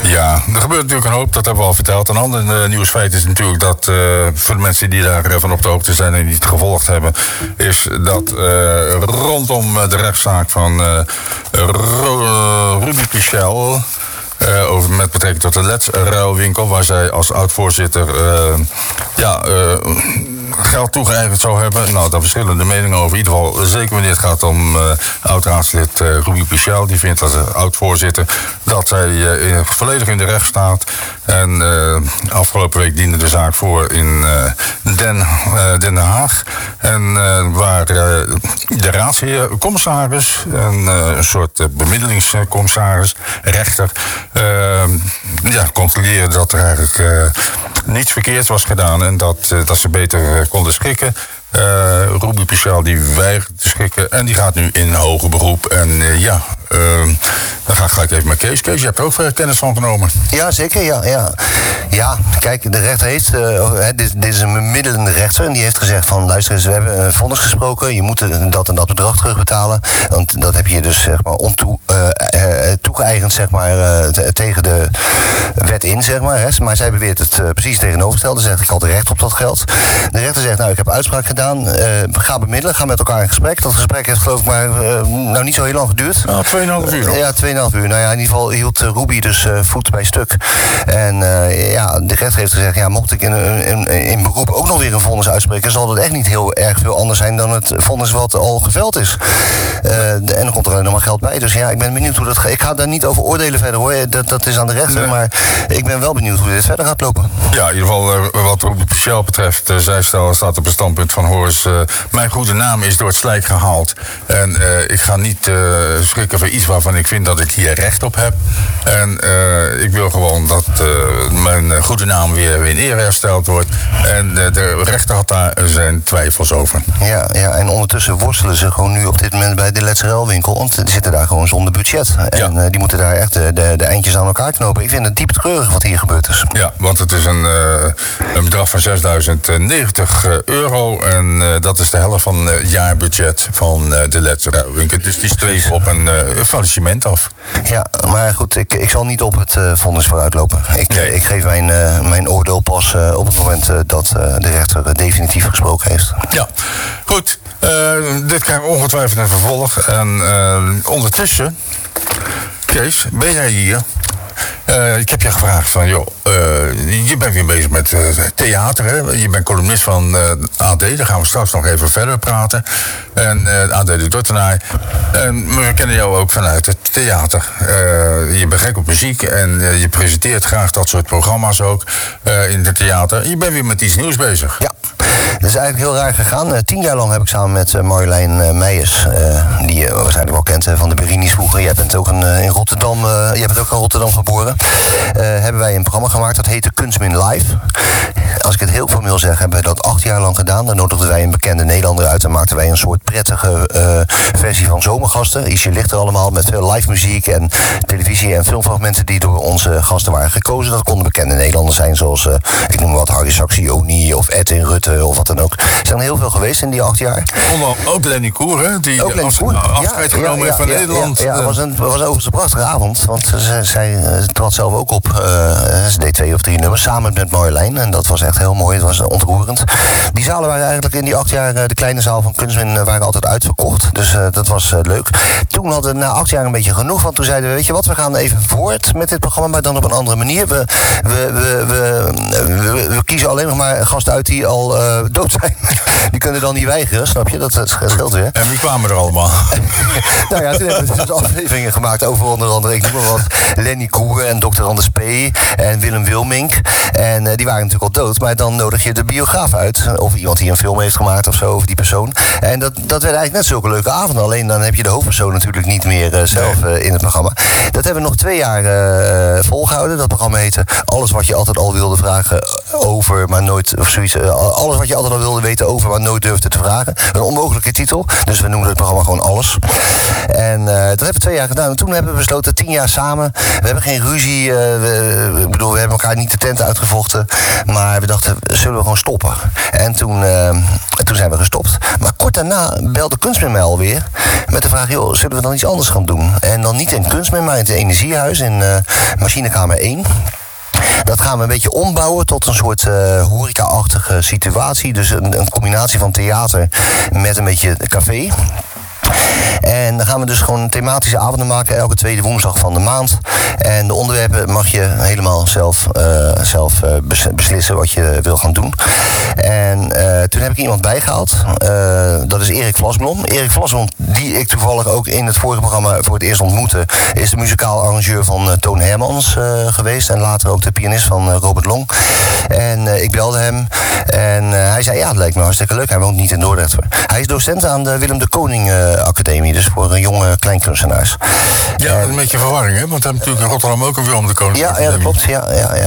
Ja, er gebeurt natuurlijk een hoop, dat hebben we al verteld. Een ander nieuwsfeit is natuurlijk dat, voor de mensen die daarvan op de hoogte zijn en die het gevolgd hebben, is dat rondom de rechtszaak van Ruby Pichel, met betrekking tot de Let's-ruilwinkel, waar zij als oud-voorzitter geld toegeëigend zou hebben. Nou, daar verschillende meningen over. In ieder geval, zeker wanneer het gaat om oud-raadslid Ruby Pichel. Die vindt als oud-voorzitter dat hij volledig in de recht staat. En afgelopen week diende de zaak voor in Den Haag. En waar de raadsheer, commissaris, een soort bemiddelingscommissaris, rechter, controleren dat er eigenlijk niets verkeerd was gedaan en dat ze beter konden schikken. Ruby Pichel die weigert te schikken en die gaat nu in hoger beroep. En dan ga ik gelijk even met Kees. Kees, je hebt er ook kennis van genomen. Ja, zeker. Ja, kijk, de rechter heeft... dit is een bemiddelende rechter en die heeft gezegd van... luister eens, we hebben een vonnis gesproken, je moet dat en dat bedrag terugbetalen. Want dat heb je dus zeg maar toegeëigend zeg maar, tegen de wet in, zeg maar. Hè. Maar zij beweert het precies tegenovergestelde. Ze zegt, ik had recht op dat geld. De rechter zegt, nou, ik heb uitspraak gedaan. Ga bemiddelen, ga met elkaar in gesprek. Dat gesprek heeft geloof ik maar niet zo heel lang geduurd. 2,5 uur. Ja, 2,5 uur. Nou ja, in ieder geval hield Ruby dus voet bij stuk. En de rechter heeft gezegd, mocht ik in beroep ook nog weer een vonnis uitspreken, zal dat echt niet heel erg veel anders zijn dan het vonnis wat al geveld is. En dan komt er nog maar geld bij. Dus ja, ik ben benieuwd hoe dat gaat. Ik ga daar niet over oordelen verder hoor. Dat is aan de rechter. Nee. Maar ik ben wel benieuwd hoe dit verder gaat lopen. Ja, in ieder geval wat Ruby Pichel betreft, zij staat op het standpunt van Horst. Mijn goede naam is door het slijk gehaald. En ik ga niet schrikken voor iets waarvan ik vind dat ik hier recht op heb. En ik wil gewoon dat mijn goede naam weer in ere hersteld wordt. En de rechter had daar zijn twijfels over. Ja, en ondertussen worstelen ze gewoon nu op dit moment bij de Let's-ruilwinkel. Want die zitten daar gewoon zonder budget. En die moeten daar echt de eindjes aan elkaar knopen. Ik vind het diep treurig wat hier gebeurd is. Ja, want het is een bedrag van €6.090. En dat is de helft van het jaarbudget van de Let's-ruilwinkel. Dus die streven op een faillissement af. Ja, maar goed, ik zal niet op het vonnis vooruitlopen. Ik geef mijn oordeel pas op het moment dat de rechter definitief gesproken heeft. Ja, goed. Dit krijgt ongetwijfeld een vervolg. En ondertussen, Kees, ben jij hier? Ik heb je gevraagd van, je bent weer bezig met theater, hè? Je bent columnist van AD, daar gaan we straks nog even verder praten. En AD de Dordtenaar. En we kennen jou ook vanuit het theater. Je bent gek op muziek en je presenteert graag dat soort programma's ook in het theater. Je bent weer met iets nieuws bezig. Ja. Dat is eigenlijk heel raar gegaan. 10 jaar lang heb ik samen met Marjolein Meijers, die je waarschijnlijk wel kent van de Berini's vroeger. Jij bent ook in Rotterdam, jij bent ook in Rotterdam geboren. Hebben wij een programma gemaakt dat heette Kunstmin Live. Als ik het heel formeel zeg, hebben we dat 8 jaar lang gedaan. Dan nodigden wij een bekende Nederlander uit en maakten wij een soort prettige versie van Zomergasten. Ietsje lichter allemaal, met veel live muziek en televisie en filmfragmenten die door onze gasten waren gekozen. Dat konden bekende Nederlanders zijn, zoals ik noem maar wat, Harry Saxioni of Edwin Rutte of wat dan ook. Er zijn heel veel geweest in die 8 jaar. Ook Lenny Koer, hè? Die afscheid genomen heeft van Nederland. Ja, het was overigens een prachtige avond. Want zij trad zelf ook op. Ze deed 2 of 3 nummers samen met Marjolein. En dat was echt heel mooi. Het was ontroerend. Die zalen waren eigenlijk in die 8 jaar, de kleine zaal van Kunstmin, waren altijd uitverkocht. Dus dat was leuk. Toen hadden we na 8 jaar een beetje genoeg. Want toen zeiden we, weet je wat, we gaan even voort met dit programma, maar dan op een andere manier. We kiezen alleen nog maar gasten uit die al dood zijn. Die kunnen dan niet weigeren, snap je? Dat scheelt weer. En wie kwamen er allemaal? Nou ja, toen hebben we dus afleveringen gemaakt over onder andere, ik noem maar wat, Lenny Koer en Dr. Anders P. en Willem Wilmink. En die waren natuurlijk al dood, maar dan nodig je de biograaf uit. Of iemand die een film heeft gemaakt of zo over die persoon. En dat werd eigenlijk net zulke leuke avonden. Alleen dan heb je de hoofdpersoon natuurlijk niet meer zelf in het programma. Dat hebben we nog 2 jaar volgehouden. Dat programma heette Alles wat je altijd al wilde vragen over, maar nooit, of zoiets. Alles wat je altijd altijd al wilde weten over, maar nooit durfde te vragen. Een onmogelijke titel, dus we noemden het programma gewoon Alles. En dat hebben we 2 jaar gedaan. En toen hebben we besloten, 10 jaar samen. We hebben geen ruzie. We hebben elkaar niet de tent uitgevochten. Maar we dachten, zullen we gewoon stoppen? En toen zijn we gestopt. Maar kort daarna belde Kunstmin mij alweer. Met de vraag, joh, zullen we dan iets anders gaan doen? En dan niet in Kunstmin, maar in het Energiehuis in Machinekamer 1. Dat gaan we een beetje ombouwen tot een soort horeca-achtige situatie. Dus een combinatie van theater met een beetje café. En dan gaan we dus gewoon thematische avonden maken, elke tweede woensdag van de maand. En de onderwerpen mag je helemaal zelf beslissen wat je wil gaan doen. En toen heb ik iemand bijgehaald. Dat is Erik Vlasblom. Erik Vlasblom, die ik toevallig ook in het vorige programma voor het eerst ontmoette, is de muzikaal arrangeur van Toon Hermans geweest. En later ook de pianist van Robert Long. En ik belde hem. En hij zei, ja, het lijkt me hartstikke leuk. Hij woont niet in Dordrecht. Hij is docent aan de Willem de Koning Academie. Dus voor jonge kleinkunstenaars. Ja, een beetje verwarring, hè? Want we hebben natuurlijk in Rotterdam ook een Willem de Koning Academie. Ja, dat klopt. Ja.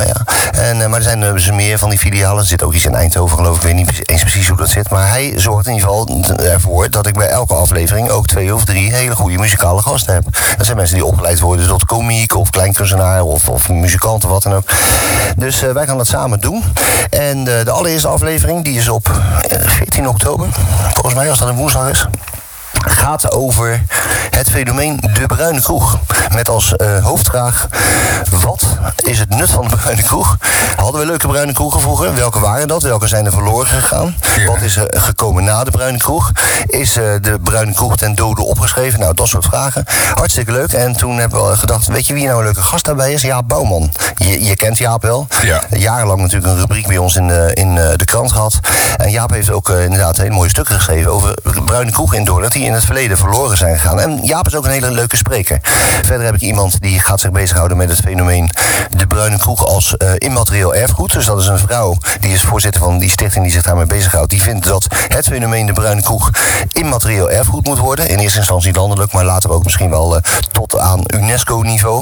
En, maar er zijn dus meer van die filialen. Er zit ook iets in Eindhoven, geloof ik. Ik weet niet eens precies hoe dat zit. Maar hij zorgt in ieder geval ervoor dat ik bij elke aflevering ook 2 of 3 hele goede muzikale gasten heb. Dat zijn mensen die opgeleid worden tot komiek of kleinkunstenaar of muzikant of wat dan ook. Dus wij gaan dat samen doen. En de allereerste aflevering, die is op 14 oktober. Volgens mij, als dat een woensdag is. Gaat over het fenomeen de bruine kroeg. Met als hoofdvraag, wat is het nut van de bruine kroeg? Hadden we leuke bruine kroegen vroeger? Welke waren dat? Welke zijn er verloren gegaan? Ja. Wat is er gekomen na de bruine kroeg? Is de bruine kroeg ten dode opgeschreven? Nou, dat soort vragen. Hartstikke leuk. En toen hebben we gedacht, weet je wie nou een leuke gast daarbij is? Jaap Bouwman. Je kent Jaap wel. Ja. Jarenlang natuurlijk een rubriek bij ons in de krant gehad. En Jaap heeft ook inderdaad hele mooie stukken geschreven over bruine kroegen in Dordrecht die in het verleden verloren zijn gegaan. En Jaap is ook een hele leuke spreker. Verder heb ik iemand die gaat zich bezighouden met het fenomeen de bruine kroeg als immaterieel erfgoed. Dus dat is een vrouw, die is voorzitter van die stichting die zich daarmee bezighoudt. Die vindt dat het fenomeen de bruine kroeg immaterieel erfgoed moet worden. In eerste instantie landelijk, maar later ook misschien wel tot aan UNESCO-niveau.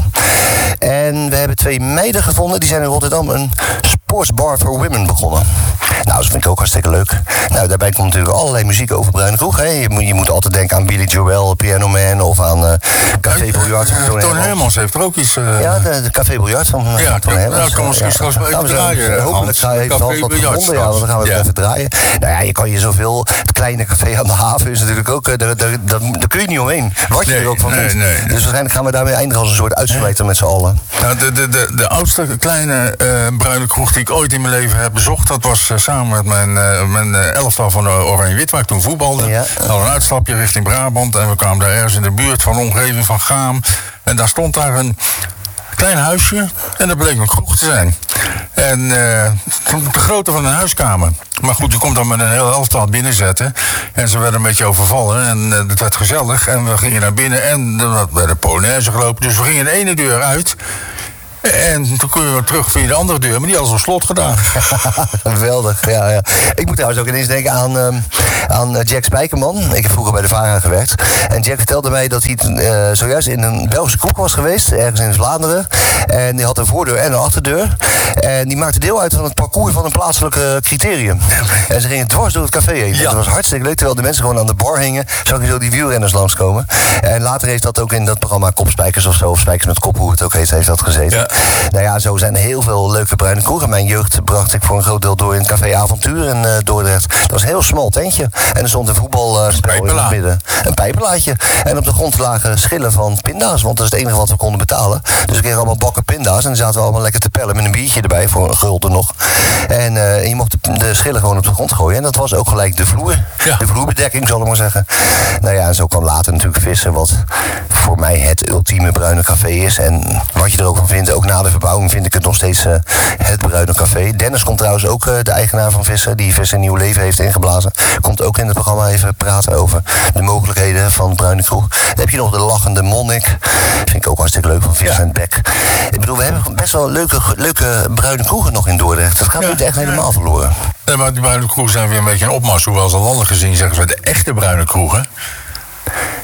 En we hebben 2 meiden gevonden. Die zijn in Rotterdam een sportsbar for women begonnen. Nou, dat vind ik ook hartstikke leuk. Nou, daarbij komt natuurlijk allerlei muziek over bruine kroeg. Hè. Je moet altijd denken aan Billy Joel, Piano Man of aan Café Biljart. Toon Hermans heeft er ook iets... Ja, de Café Biljart van Toon Hermans. Nou, kan misschien straks wel even draaien. Hopelijk heeft het al wat gevonden. Ja, dan gaan we het even draaien. Nou ja, je kan je zoveel... Het kleine café aan de haven is natuurlijk ook... Daar kun je niet omheen. Wat je er ook van vindt. Nee. Dus waarschijnlijk gaan we daarmee eindigen als een soort uitsmijter met z'n allen. Nou, de oudste kleine bruine kroeg die ik ooit in mijn leven heb bezocht... dat was samen met mijn elftal van Oranje-Wit, waar ik toen voetbalde. Ja. We hadden een uitstapje richting Brabant en we kwamen daar ergens in de buurt van de omgeving van Gaam. En daar stond daar een klein huisje en dat bleek een kroeg te zijn. En de grootte van een huiskamer. Maar goed, je komt dan met een heel elftal binnenzetten. En ze werden een beetje overvallen. En het werd gezellig. En we gingen naar binnen en er werd een Polonaise gelopen. Dus we gingen de ene deur uit. En toen kon je terug via de andere deur, maar die hadden zo'n slot gedaan. Geweldig, ja. Ik moet trouwens ook ineens denken aan Jack Spijkerman. Ik heb vroeger bij de VARA gewerkt. En Jack vertelde mij dat hij zojuist in een Belgische kroeg was geweest, ergens in Vlaanderen. En die had een voordeur en een achterdeur. En die maakte deel uit van het parcours van een plaatselijke criterium. En ze gingen dwars door het café heen. Ja. Dat was hartstikke leuk, terwijl de mensen gewoon aan de bar hingen. Zag je zo die wielrenners langskomen. En later heeft dat ook in dat programma Kopspijkers of zo, of Spijkers met Kop, hoe het ook heet, heeft dat gezeten. Ja. Nou ja, zo zijn er heel veel leuke bruine kroegen. Mijn jeugd bracht ik voor een groot deel door in het Café Avontuur in Dordrecht. Dat was een heel smal tentje. En er stond een voetbalspel in het midden. Een pijpenlaadje. En op de grond lagen schillen van pinda's. Want dat is het enige wat we konden betalen. Dus we kregen allemaal bakken pinda's. En dan zaten we allemaal lekker te pellen met een biertje erbij. Voor een gulden nog. En je mocht de schillen gewoon op de grond gooien. En dat was ook gelijk de vloer. Ja. De vloerbedekking, zal ik maar zeggen. Nou ja, en zo kwam later natuurlijk vissen. Wat voor mij het ultieme bruine café is. En wat je er ook van vindt. Ook na de verbouwing vind ik het nog steeds het bruine café. Dennis komt trouwens ook, de eigenaar van Vissen, die Vissen een nieuw leven heeft ingeblazen. Komt ook in het programma even praten over de mogelijkheden van bruine kroeg. Dan heb je nog de lachende monnik. Vind ik ook hartstikke leuk van Vissen en Beck. Ik bedoel, we hebben best wel leuke bruine kroegen nog in Dordrecht. Dat gaat niet echt helemaal verloren. Nee, maar die bruine kroegen zijn weer een beetje een opmars. Hoewel ze landelijk gezien zeggen ze de echte bruine kroegen.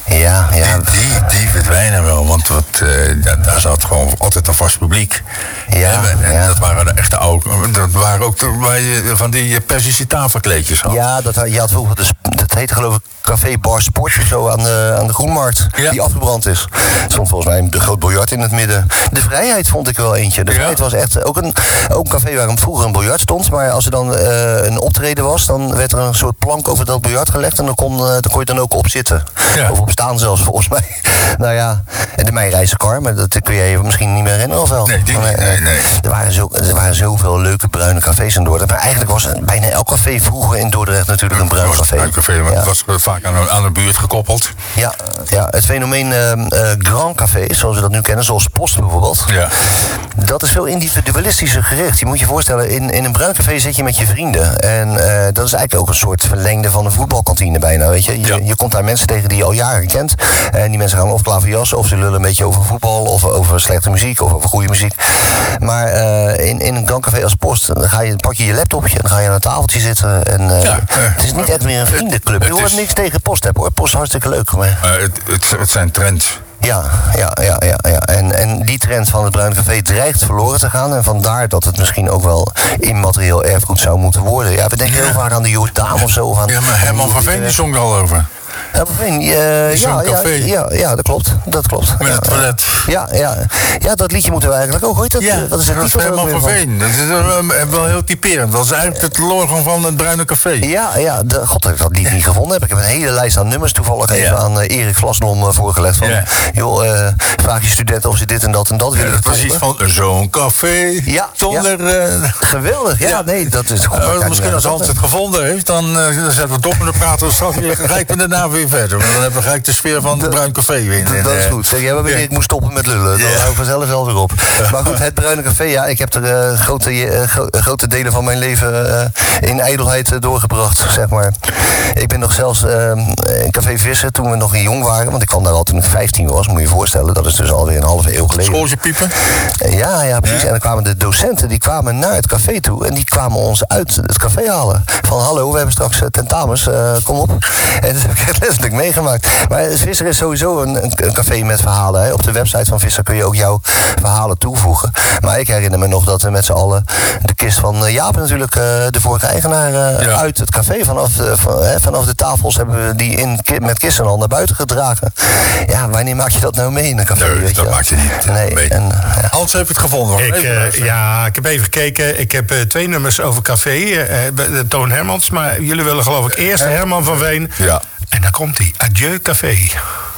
Ja. Die verdwijnen wel, want daar zat gewoon altijd een vast publiek. Ja. Dat waren de echte oude. Dat waren ook waar je van die Persische tafelkleedjes had. Ja, je had vroeger, dat heette geloof ik Café Bar Sport of zo aan de Groenmarkt. Ja. Die afgebrand is. Er stond volgens mij een groot biljart in het midden. De Vrijheid vond ik wel eentje. De Vrijheid was echt ook een café waar vroeger een biljart stond. Maar als er dan een optreden was, dan werd er een soort plank over dat biljart gelegd. En dan kon je dan ook op zitten. Ja. Of op staan zelfs, volgens mij. Nou ja, en de Meijerijsenkar, maar dat kun je je misschien niet meer herinneren of wel? Nee. Er waren zoveel leuke bruine cafés in Dordrecht. Maar eigenlijk was bijna elk café vroeger in Dordrecht natuurlijk een bruin café. Maar het was vaak aan de buurt gekoppeld. Ja, het fenomeen Grand Café, zoals we dat nu kennen, zoals Post bijvoorbeeld. Ja. Dat is veel individualistischer gericht. Je moet je voorstellen, in een bruin café zit je met je vrienden. En dat is eigenlijk ook een soort verlengde van een voetbalkantine bijna, weet je. Je komt daar mensen tegen die je al jaren kent. En die mensen gaan of klaverjassen, of ze lullen een beetje over voetbal, of over slechte muziek, of over goede muziek. Maar in een Grand Café als Post, dan pak je je laptopje en dan ga je aan een tafeltje zitten. En het is niet echt meer een vriendenclub. Ik hoor niks tegen Post hebben hoor. Post is hartstikke leuk. Maar het zijn trends. Ja. En die trend van het Bruin Café dreigt verloren te gaan. En vandaar dat het misschien ook wel immaterieel erfgoed zou moeten worden. Ja, we denken heel vaak aan de Jordaan of zo. Of aan, maar Herman van Veen die zong er al over. Ja, dat klopt. Met het toilet. Ja, dat liedje moeten we eigenlijk ook. Hoort dat? Dat is Herman van Veen. Dat is wel heel typerend. Dat is eigenlijk het logo van het Bruine Café. Ja. God, dat ik dat lied niet gevonden heb. Ik heb een hele lijst aan nummers toevallig even aan Erik Vlasblom voorgelegd. Van, vraag je studenten of ze dit en dat willen. Precies van zo'n café. Zonder... Geweldig. Ja, nee, dat is... Misschien als Hans het gevonden heeft, dan zetten we het op en dan praten we straks weer. Rijken we daarna weer verder. Want dan hebben we gelijk de sfeer van het Bruin Café weer. Dat is goed. Zeg jij wanneer ik moet stoppen met lullen? Dan hou ik vanzelf wel weer op. Maar goed, het Bruine Café, ik heb er grote delen van mijn leven in ijdelheid doorgebracht, zeg maar. Ik ben nog zelfs in Café Vissen toen we nog jong waren, want ik kwam daar al toen ik 15 was, moet je je voorstellen. Dat is dus alweer een halve eeuw geleden. Schooltje piepen? Ja, precies. En dan kwamen de docenten, die kwamen naar het café toe en die kwamen ons uit het café halen. Van hallo, we hebben straks tentamens, kom op. En dat heb ik echt letterlijk meegemaakt. Maar Visser is sowieso een café met verhalen. Hè. Op de website van Visser kun je ook jouw verhalen toevoegen. Maar ik herinner me nog dat we met z'n allen de kist van Jaap natuurlijk, de vorige eigenaar, uit het café vanaf de tafels hebben we die met kisten al naar buiten gedragen. Ja, wanneer maak je dat nou mee in een café? Nee, dat maak je niet. Nee. Hans heeft het gevonden. Ik heb even gekeken. Ik heb 2 nummers over café. Toon Hermans. Maar jullie willen geloof ik eerst Herman van Veen. Ja. En dan komt hij. Adieu Café.